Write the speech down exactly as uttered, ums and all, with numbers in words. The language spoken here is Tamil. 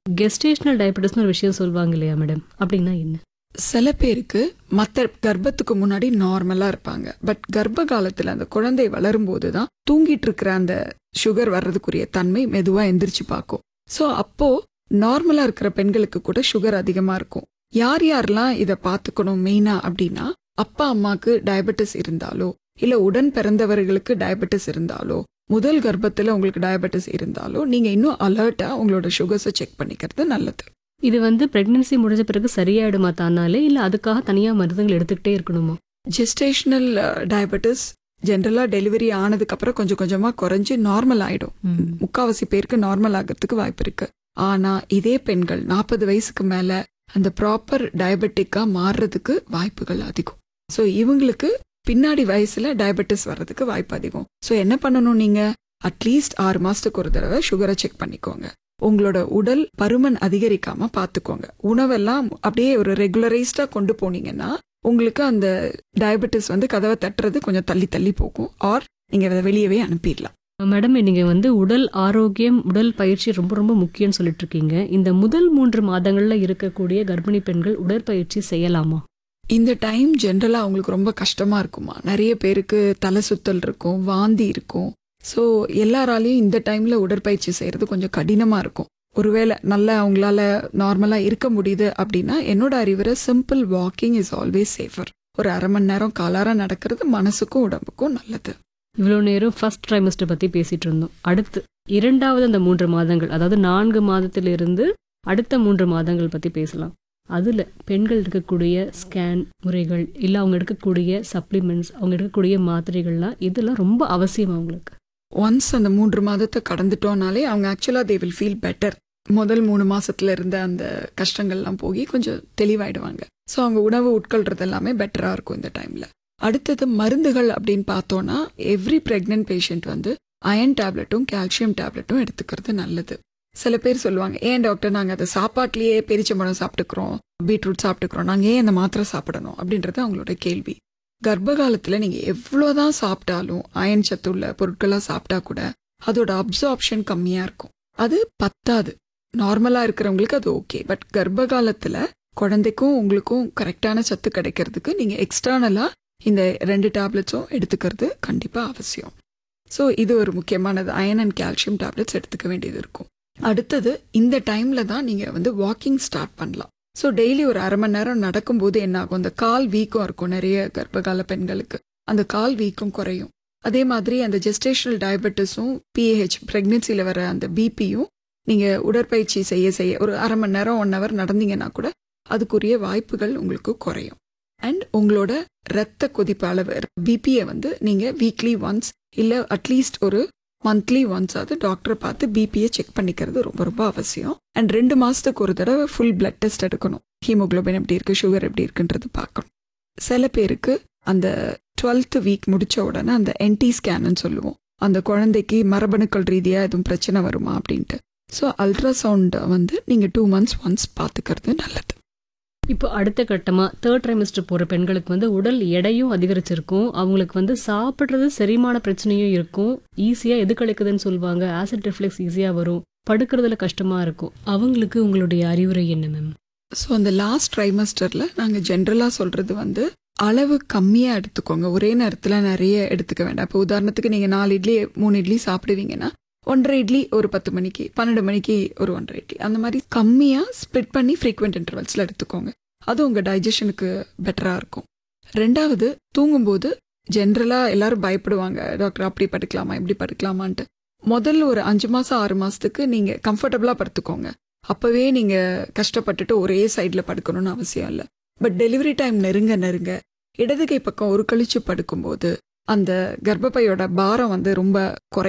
கெஸ்டேஷனல் டயபெட்டிஸ்னு ஒரு விஷயம் சொல்லுவாங்க இல்லையா மேடம், அப்படின்னா என்ன? சில பேருக்கு மற்ற கர்ப்பத்துக்கு முன்னாடி நார்மலா இருப்பாங்க. பட் கர்ப்ப காலத்துல அந்த குழந்தை வளரும் போதுதான் தூங்கிட்டு இருக்கிற அந்த சுகர் வர்றதுக்குரிய தன்மை மெதுவா எந்திரிச்சு பார்க்கும். ஸோ அப்போ நார்மலா இருக்கிற பெண்களுக்கு கூட சுகர் அதிகமா இருக்கும். யார் யாரெல்லாம் இதை பார்த்துக்கணும் மெயினா அப்படின்னா, அப்பா அம்மாக்கு டயபெட்டிஸ் இருந்தாலோ, இல்ல உடன் பிறந்தவர்களுக்கு டயபெட்டிஸ் இருந்தாலோ, முதல் கர்ப்பத்துல உங்களுக்கு டயபெட்டிஸ் இருந்தாலோ, நீங்க இன்னும் அலர்ட்டா உங்களோட சுகர்ஸை செக் பண்ணிக்கிறது நல்லது. இது வந்து பிரெக்னன்சி முடிஞ்ச பிறகு சரியாயிடுமா தானாலே, இல்ல அதுக்காக தனியா மருந்துகள் எடுத்துக்கிட்டே இருக்கணுமா? ஜெஸ்டேஷனல் டயபெட்டிஸ் ஜென்ரலா டெலிவரி ஆனதுக்கு அப்புறம் கொஞ்சம் கொஞ்சமா குறைஞ்சு நார்மல் ஆயிடும். முக்காவாசி பேருக்கு நார்மல் ஆகிறதுக்கு வாய்ப்பு இருக்கு. ஆனா இதே பெண்கள் நாற்பது வயசுக்கு மேல அந்த ப்ராப்பர் டயபெட்டிக்கா மாறுறதுக்கு வாய்ப்புகள் அதிகம். ஸோ இவங்களுக்கு பின்னாடி வயசுல டயபெட்டிஸ் வர்றதுக்கு வாய்ப்பு அதிகம். ஸோ என்ன பண்ணணும், நீங்க அட்லீஸ்ட் ஆறு மாசத்துக்கு ஒரு தடவை சுகரை செக் பண்ணிக்கோங்க. உங்களோட உடல் பருமன் அதிகரிக்காம பாத்துக்கோங்க. உணவெல்லாம் அப்படியே ஒரு ரெகுலரைஸ்டா கொண்டு போனீங்கன்னா உங்களுக்கு அந்த டயபெட்டிஸ் வந்து கதவை தட்டுறது கொஞ்சம் தள்ளி தள்ளி போகும். ஆர் நீங்க அதை வெளியவே அனுப்பிடலாம். மேடம், நீங்க வந்து உடல் ஆரோக்கியம், உடல் பயிற்சி ரொம்ப ரொம்ப முக்கியம்னு சொல்லிட்டு இருக்கீங்க. இந்த முதல் மூன்று மாதங்கள்ல இருக்கக்கூடிய கர்ப்பிணி பெண்கள் உடற்பயிற்சி செய்யலாமா? இந்த டைம் ஜென்ரலா அவங்களுக்கு ரொம்ப கஷ்டமா இருக்குமா. நிறைய பேருக்கு தலை சுத்தல் இருக்கும், வாந்தி இருக்கும். ஸோ எல்லாராலையும் இந்த டைம்ல உடற்பயிற்சி செய்யறது கொஞ்சம் கடினமா இருக்கும். ஒருவேளை நல்லா அவங்களால நார்மலா இருக்க முடியுது அப்படின்னா, என்னோட அறிவுரை simple walking is always safer. ஒரு அரை மணி நேரம் காலார நடக்கிறது மனசுக்கும் உடம்புக்கும் நல்லது. இவ்வளோ நேரம் ஃபர்ஸ்ட் ட்ரைமஸ்டர் பத்தி பேசிட்டு இருந்தோம். அடுத்து இரண்டாவது அந்த மூன்று மாதங்கள், அதாவது நான்கு மாதத்திலிருந்து அடுத்த மூன்று மாதங்கள் பத்தி பேசலாம். அதுல பெண்கள் எடுக்கக்கூடிய ஸ்கேன் முறைகள், இல்ல அவங்க எடுக்கக்கூடிய சப்ளிமெண்ட்ஸ், அவங்க எடுக்கக்கூடிய மாத்திரைகள்லாம் இதெல்லாம் ரொம்ப அவசியம் அவங்களுக்கு. ஒன்ஸ் அந்த மூன்று மாதத்தை கடந்துட்டோம்னாலே அவங்க ஆக்சுவலா தே வில் ஃபீல் பெட்டர். முதல் மூணு மாசத்துல இருந்த அந்த கஷ்டங்கள்லாம் போய் கொஞ்சம் தெளிவாயிடுவாங்க. ஸோ அவங்க உணவு உட்கொள்றது எல்லாமே பெட்டரா இருக்கும் இந்த டைம்ல. அடுத்தது மருந்துகள் அப்படின்னு பார்த்தோம்னா, எவ்ரி பிரெக்னன்ட் பேஷண்ட் வந்து அயன் டேப்லெட்டும் கால்சியம் டேப்லெட்டும் எடுத்துக்கிறது நல்லது. சில பேர் சொல்லுவாங்க, ஏன் டாக்டர் நாங்கள் அதை சாப்பாட்லேயே பெரிச்சம்பழம் சாப்பிட்டுக்கிறோம், பீட்ரூட் சாப்பிட்டுக்கிறோம், நாங்கள் ஏன் அந்த மாத்திரை சாப்பிடணும் அப்படின்றது அவங்களோட கேள்வி. கர்ப்ப காலத்தில் நீங்கள் எவ்வளோதான் சாப்பிட்டாலும் அயன் சத்து உள்ள பொருட்களாக சாப்பிட்டா கூட அதோட அப்சார்ப்ஷன் கம்மியாக இருக்கும். அது பத்தாது. நார்மலாக இருக்கிறவங்களுக்கு அது ஓகே. பட் கர்ப்ப காலத்தில் குழந்தைக்கும் உங்களுக்கும் கரெக்டான சத்து கிடைக்கிறதுக்கு நீங்கள் எக்ஸ்டர்னலாக இந்த ரெண்டு டேப்லெட்ஸும் எடுத்துக்கிறது கண்டிப்பாக அவசியம். ஸோ இது ஒரு முக்கியமானது. அயன் அண்ட் கால்சியம் டேப்லெட்ஸ் எடுத்துக்க வேண்டியது இருக்கும். அடுத்தது இந்த டைம்ல தான் நீங்கள் வந்து வாக்கிங் ஸ்டார்ட் பண்ணலாம். ஸோ டெய்லி ஒரு அரை மணி நேரம் நடக்கும்போது என்ன ஆகும், அந்த கால் வீக்கம் இருக்கும் நிறைய கர்ப்பகால பெண்களுக்கு, அந்த கால் வீக்கம் குறையும். அதே மாதிரி அந்த ஜெஸ்டேஷனல் டயபெட்டிஸும் பிஏஹெச் பிரெக்னன்சியில் வர அந்த பிபியும் நீங்கள் உடற்பயிற்சி செய்ய செய்ய ஒரு அரை மணி நேரம் ஒன் ஹவர் நடந்தீங்கன்னா கூட அதுக்குரிய வாய்ப்புகள் உங்களுக்கு குறையும். அண்ட் உங்களோட ரத்த கொதிப்பு அளவு பிபியை வந்து நீங்கள் வீக்லி ஒன்ஸ் இல்லை அட்லீஸ்ட் ஒரு மந்த்லி ஒன்ஸ் அது டாக்டரை பார்த்து பிபியை செக் பண்ணிக்கிறது ரொம்ப ரொம்ப அவசியம். அண்ட் ரெண்டு மாசத்துக்கு ஒரு தடவை ஃபுல் பிளட் டெஸ்ட் எடுக்கணும். ஹீமோகுளோபின் எப்படி இருக்கு, சுகர் எப்படி இருக்குன்றது பார்க்கணும். சில பேருக்கு அந்த டுவெல்த் வீக் முடிச்ச உடனே அந்த என்டி ஸ்கேன்னு சொல்லுவோம், அந்த குழந்தைக்கு மரபணுக்கள் ரீதியா எதுவும் பிரச்சனை வருமா அப்படின்ட்டு. ஸோ அல்ட்ராசவுண்ட் வந்து நீங்க டூ மந்த்ஸ் ஒன்ஸ் பார்த்துக்கிறது நல்லது. இப்போ அடுத்த கட்டமா தேர்ட் ட்ரைமஸ்டர் போற பெண்களுக்கு வந்து உடல் எடையும் அதிகரிச்சிருக்கும், அவங்களுக்கு வந்து சாப்பிட்றது செரிமான பிரச்சனையும் இருக்கும், ஈஸியா எது கழிக்குதுன்னு சொல்லுவாங்க, ஆசிட் ரிஃப்ளெக்ஸ் ஈஸியா வரும், படுக்கிறதுல கஷ்டமா இருக்கும். அவங்களுக்கு உங்களுடைய அறிவுரை என்ன மேம்? ஸோ அந்த லாஸ்ட் ட்ரைமஸ்டர்ல நாங்க ஜென்ரலா சொல்றது வந்து அளவு கம்மியா எடுத்துக்கோங்க. ஒரே நேரத்துல நிறைய எடுத்துக்க வேண்டாம். இப்போ உதாரணத்துக்கு நீங்க நாலு இட்லி மூணு இட்லி சாப்பிடுவீங்கன்னா ஒன்றரை இட்லி ஒரு பத்து மணிக்கு, பன்னெண்டு மணிக்கு ஒரு ஒன்றரை இட்லி, அந்த மாதிரி கம்மியா ஸ்ப்ளிட் பண்ணி ஃப்ரீக்வெண்ட் இன்டர்வல்ஸ்ல எடுத்துக்கோங்க. அது உங்க டைஜஷனுக்கு பெட்டரா இருக்கும். ரெண்டாவது, தூங்கும்போது ஜென்ரலா எல்லாரும் பயப்படுவாங்க, டாக்டர் அப்படி படுக்கலாமா இப்படி படுக்கலாமான்ட்டு. முதல்ல ஒரு அஞ்சு மாசம் ஆறு மாசத்துக்கு நீங்க கம்ஃபர்டபுளா படுத்துக்கோங்க. அப்பவே நீங்க கஷ்டப்பட்டுட்டு ஒரே சைட்ல படுக்கணும்னு அவசியம் இல்லை. பட் டெலிவரி டைம் நெருங்க நெருங்க இடது கை பக்கம் ஒரு கழிச்சு படுக்கும்போது அந்த கர்ப்பப்பையோட பாரம் வந்து ரொம்ப குறை